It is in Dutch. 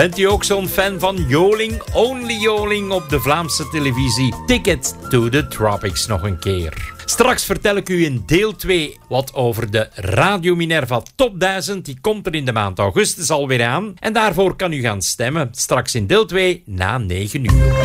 Bent u ook zo'n fan van Joling? Only Joling op de Vlaamse televisie. Ticket to the Tropics nog een keer. Straks vertel ik u in deel 2 wat over de Radio Minerva Top 1000. Die komt er in de maand augustus alweer aan. En daarvoor kan u gaan stemmen. Straks in deel 2 na 9 uur.